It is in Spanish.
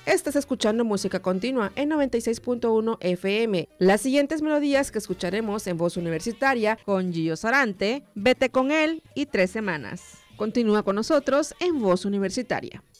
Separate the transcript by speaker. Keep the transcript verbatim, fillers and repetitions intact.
Speaker 1: Estás escuchando Música Continua en noventa y seis punto uno F M. Las siguientes melodías que escucharemos en Voz Universitaria con Gio Sarante, Vete con él y Tres Semanas. Continúa con nosotros en Voz Universitaria.